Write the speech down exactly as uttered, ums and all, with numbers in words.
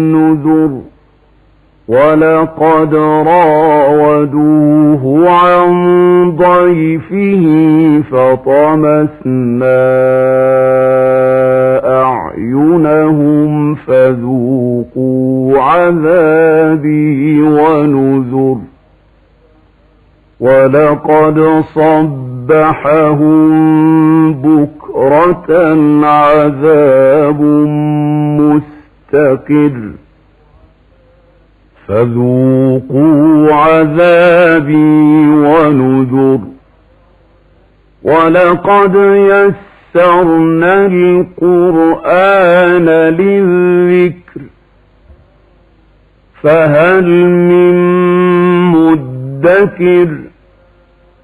النذر ولقد راودوه عن ضيفه فطمسنا أعينهم فذوقوا عذابي ونذر ولقد صبحهم بكرة عذاب مستقر فذوقوا عذابي ونذر ولقد يسرنا القرآن للذكر فهل من مدكر